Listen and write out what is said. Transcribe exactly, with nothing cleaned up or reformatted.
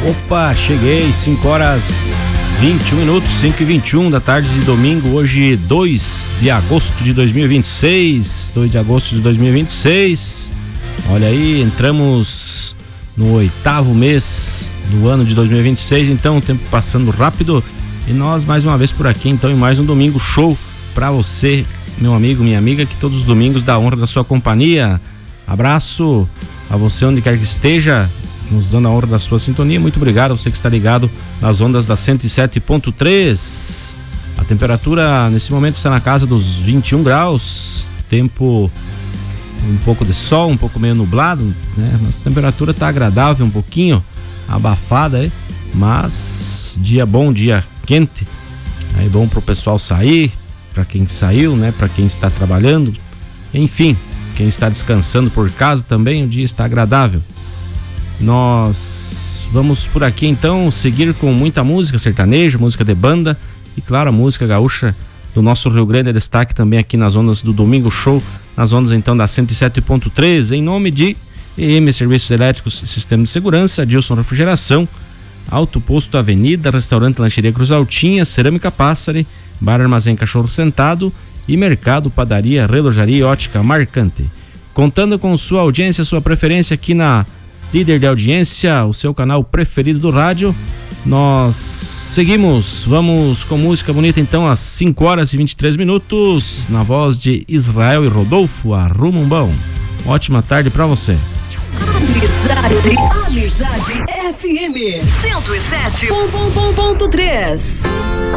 Opa, cheguei, cinco horas vinte e um minutos, cinco e vinte e um da tarde de domingo, hoje dois de agosto de dois mil e vinte e seis, dois de agosto de dois mil e vinte e seis. Olha aí, entramos no oitavo mês do ano de dois mil e vinte e seis, então o tempo passando rápido e nós mais uma vez por aqui, então, em mais um domingo show pra você, meu amigo, minha amiga, que todos os domingos dá honra da sua companhia. Abraço a você onde quer que esteja, nos dando a honra da sua sintonia. Muito obrigado a você que está ligado nas ondas da cento e sete ponto três. A temperatura nesse momento está na casa dos vinte e um graus, tempo um pouco de sol, um pouco meio nublado, né? Mas a temperatura está agradável, um pouquinho abafada aí, mas dia bom, dia quente, aí bom pro pessoal sair, para quem saiu, né? Para quem está trabalhando, enfim, quem está descansando por casa também, o dia está agradável. Nós vamos por aqui então seguir com muita música sertaneja, música de banda e claro, a música gaúcha do nosso Rio Grande é destaque também aqui nas ondas do Domingo Show, nas ondas então da cento e sete ponto três, em nome de E M Serviços Elétricos e Sistema de Segurança, Dilson Refrigeração, Alto Posto Avenida, Restaurante Lancheria Cruz Altinha, Cerâmica Pássaro, Bar Armazém Cachorro Sentado e Mercado, Padaria, Relojaria e Ótica Marcante. Contando com sua audiência, sua preferência aqui na Líder de Audiência, o seu canal preferido do rádio, nós seguimos, vamos com música bonita então às cinco horas e vinte e três minutos, na voz de Israel e Rodolfo, Arruma um Bom. Ótima tarde pra você. Amizade, Amizade F M cento e sete ponto três.